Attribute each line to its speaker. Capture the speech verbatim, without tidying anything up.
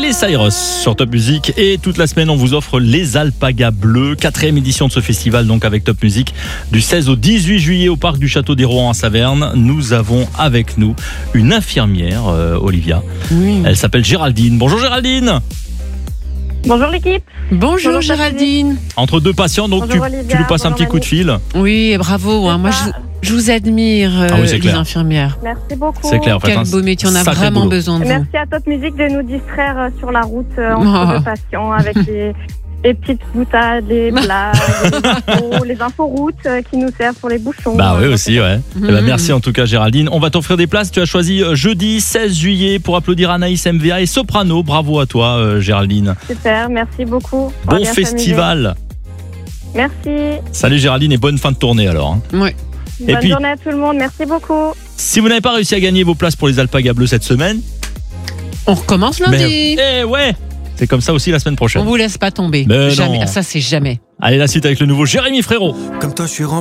Speaker 1: Miley Cyrus sur Top Music. Et toute la semaine, on vous offre les Alpagas Bleus. Quatrième édition de ce festival, donc avec Top Music. Du seize au dix-huit juillet au parc du Château des Rohan à Saverne. Nous avons avec nous une infirmière, euh, Olivia.
Speaker 2: Oui.
Speaker 1: Elle s'appelle Géraldine. Bonjour Géraldine.
Speaker 3: Bonjour l'équipe.
Speaker 2: Bonjour,
Speaker 3: Bonjour,
Speaker 2: Géraldine.
Speaker 1: Entre deux patients, donc tu,
Speaker 3: Bonjour, Olivia.
Speaker 1: tu lui passes un
Speaker 3: Bonjour,
Speaker 1: petit coup de fil.
Speaker 2: Oui, bravo. Hein. Moi, je, je vous admire, euh,
Speaker 1: Ah oui, c'est
Speaker 2: les
Speaker 1: clair.
Speaker 2: infirmières.
Speaker 3: Merci beaucoup.
Speaker 1: C'est clair. En fait,
Speaker 2: Quel
Speaker 1: un
Speaker 2: beau métier, on a
Speaker 1: sacré
Speaker 2: vraiment
Speaker 1: boulot.
Speaker 2: besoin de vous.
Speaker 3: Merci à Top Music de nous distraire euh, sur la route euh, entre
Speaker 2: Oh.
Speaker 3: deux patients avec les, les petites boutades, les blagues, les infos, les inforoutes euh, qui nous servent pour les bouchons.
Speaker 1: Bah oui
Speaker 3: Euh,
Speaker 1: aussi, ouais.
Speaker 2: Mmh.
Speaker 1: Eh ben, merci en tout cas Géraldine. On va t'offrir des places. Tu as choisi euh, jeudi seize juillet pour applaudir Anaïs M V A et Soprano. Bravo à toi euh, Géraldine.
Speaker 3: Super, merci beaucoup. On va
Speaker 1: Bon
Speaker 3: bien s'amuser.
Speaker 1: festival.
Speaker 3: Merci.
Speaker 1: Salut Géraldine et bonne fin de tournée alors. hein.
Speaker 2: Ouais.
Speaker 1: Et
Speaker 3: Bonne
Speaker 1: puis-
Speaker 3: journée à tout le monde. Merci beaucoup.
Speaker 1: Si vous n'avez pas réussi à gagner vos places pour les Alpagas Bleus cette semaine,
Speaker 2: On recommence lundi.
Speaker 1: eh ouais, c'est comme ça aussi la semaine
Speaker 2: On
Speaker 1: prochaine.
Speaker 2: vous laisse pas tomber.
Speaker 1: Mais
Speaker 2: jamais.
Speaker 1: non.
Speaker 2: Ça, c'est jamais.
Speaker 1: Allez, la suite avec le nouveau Jérémy Frérot.
Speaker 4: Comme toi, je suis rempli.